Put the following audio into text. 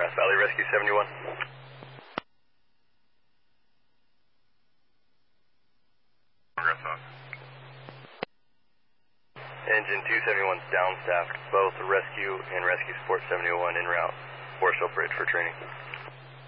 Death Valley Rescue 71. Progress on. Engine 271's downstaffed, both rescue and rescue support 71 en route. Forest Hill Bridge for training.